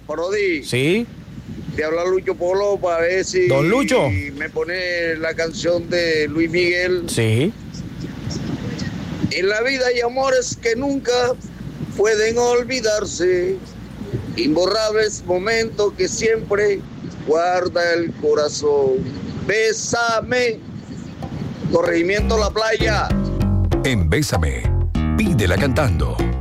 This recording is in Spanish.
Parodi, Sí. te habla Lucho Polo para ver si Don Lucho. me pone la canción de Luis Miguel. Sí. En la vida hay amores que nunca pueden olvidarse, imborrables momentos que siempre guarda el corazón. Bésame, corregimiento La Playa. En Bésame, pídela cantando.